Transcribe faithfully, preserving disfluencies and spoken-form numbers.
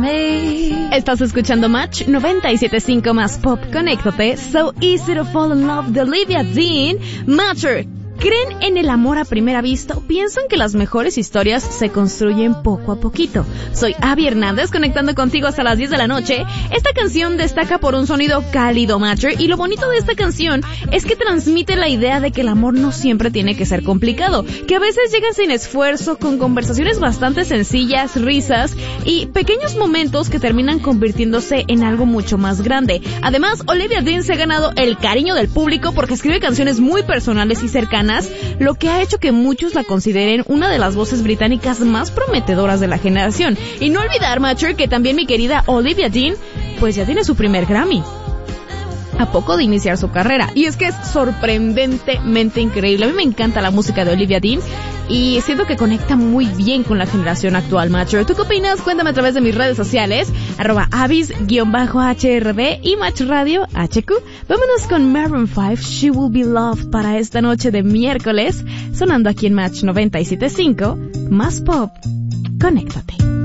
me. Estás escuchando Match noventa y siete punto cinco más Pop. Conéctate. So Easy to Fall in Love de Olivia Dean. Matcher, ¿creen en el amor a primera vista o piensan que las mejores historias se construyen poco a poquito? Soy Abby Hernández, conectando contigo hasta las diez de la noche. Esta canción destaca por un sonido cálido, Matcher, y lo bonito de esta canción es que transmite la idea de que el amor no siempre tiene que ser complicado, que a veces llega sin esfuerzo, con conversaciones bastante sencillas, risas y pequeños momentos que terminan convirtiéndose en algo mucho más grande. Además, Olivia Dean se ha ganado el cariño del público porque escribe canciones muy personales y cercanas, lo que ha hecho que muchos la consideren una de las voces británicas más prometedoras de la generación. Y no olvidar, Matcher, que también mi querida Olivia Dean, pues ya tiene su primer Grammy a poco de iniciar su carrera. Y es que es sorprendentemente increíble. A mí me encanta la música de Olivia Dean y siento que conecta muy bien con la generación actual, Matcher. ¿Tú qué opinas? Cuéntame a través de mis redes sociales, arroba avis-H R D y Match Radio H Q. Vámonos con Maroon five, She Will Be Loved, para esta noche de miércoles, sonando aquí en Match noventa y siete punto cinco, más Pop. Conéctate.